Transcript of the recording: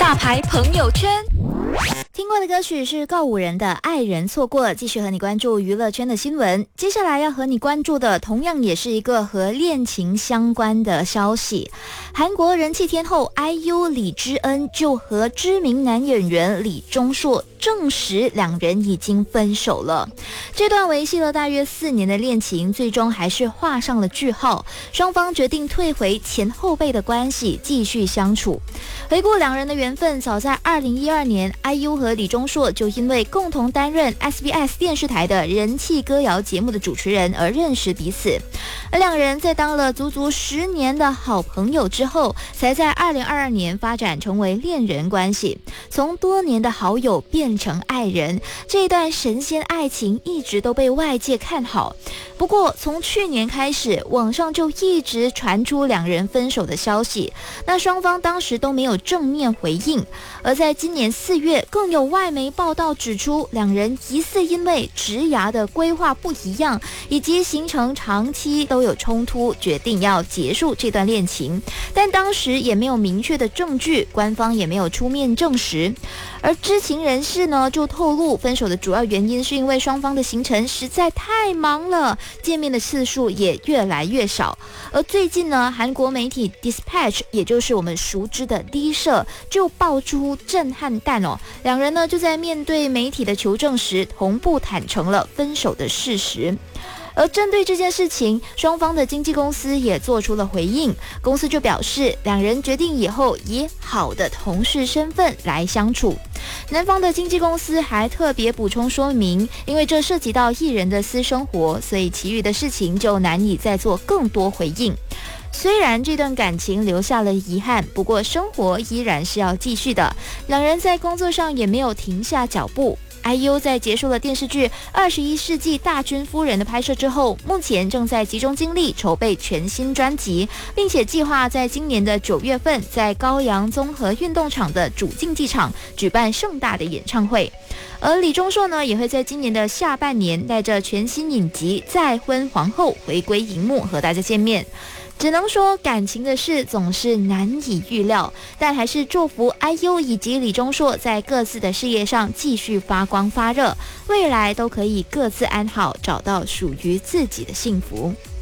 大牌朋友圈。 听过的歌曲是告五人的《爱人错过》，继续和你关注娱乐圈的新闻。接下来要和你关注的，同样也是一个和恋情相关的消息。韩国人气天后 IU 李智恩就和知名男演员李钟硕证实两人已经分手了。这段维系了大约4年的恋情，最终还是画上了句号。双方决定退回前后辈的关系，继续相处。回顾两人的缘分，早在2012年 ，IU 和李钟硕就因为共同担任 SBS 电视台的人气歌谣节目的主持人而认识彼此。而两人在当了足足10年的好朋友之后，才在2022年发展成为恋人关系，从多年的好友变成爱人。这一段神仙爱情一直都被外界看好。不过从去年开始，网上就一直传出两人分手的消息，那双方当时都没有正面回应。而在今年4月，更有外媒报道指出，两人疑似因为职涯的规划不一样，以及行程长期都有冲突，决定要结束这段恋情。但当时也没有明确的证据，官方也没有出面证实。而知情人士呢，就透露分手的主要原因是因为双方的行程实在太忙了，见面的次数也越来越少。而最近呢，韩国媒体 Dispatch， 也就是我们熟知的 D 社，就爆出震撼弹哦，两人呢就在面对媒体的求证时，同步坦诚了分手的事实。而针对这件事情，双方的经纪公司也做出了回应。公司就表示，两人决定以后以好的同事身份来相处。男方的经纪公司还特别补充说明，因为这涉及到艺人的私生活，所以其余的事情就难以再做更多回应。虽然这段感情留下了遗憾，不过生活依然是要继续的。两人在工作上也没有停下脚步。IU 在结束了电视剧《21世纪大军夫人》的拍摄之后，目前正在集中精力筹备全新专辑，并且计划在今年的9月份在高阳综合运动场的主竞技场举办盛大的演唱会。而李钟硕呢，也会在今年的下半年带着全新影集《再婚皇后》回归荧幕和大家见面。只能说感情的事总是难以预料，但还是祝福 IU 以及李钟硕在各自的事业上继续发光发热，未来都可以各自安好，找到属于自己的幸福。